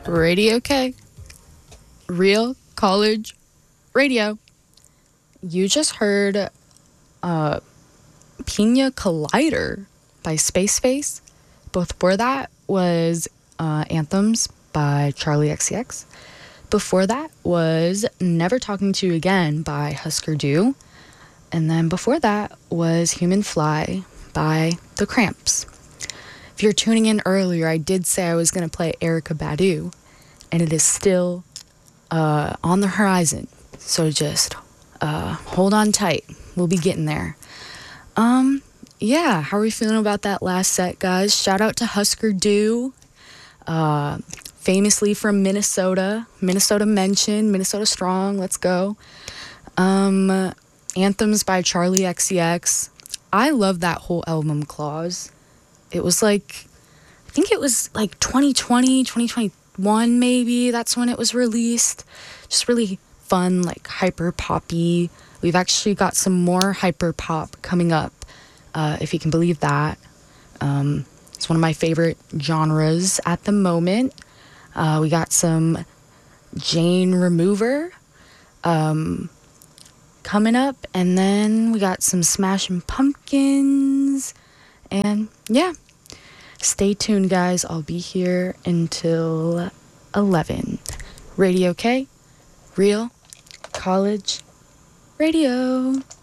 Radio K. Real College Radio. You just heard Pina Collider by Space Face. Before that was Anthems by Charlie XCX. Before that was Never Talking to You Again by Husker Du. And then before that was Human Fly by The Cramps. If you're tuning in earlier, I did say I was going to play Erykah Badu, and it is still on the horizon. So just hold on tight. We'll be getting there. Yeah, how are we feeling about that last set, guys? Shout out to Husker Du. Famously from Minnesota. Minnesota Mention, Minnesota Strong, let's go. Anthems by Charlie XCX. I love that whole album, Claws. It was like, I think it was like 2020, 2021 maybe. That's when it was released. Just really fun, like hyper poppy. We've actually got some more hyper pop coming up, if you can believe that. It's one of my favorite genres at the moment. We got some Jane Remover coming up, and then we got some Smashing Pumpkins, and yeah, stay tuned, guys. I'll be here until 11. Radio K, Real College Radio.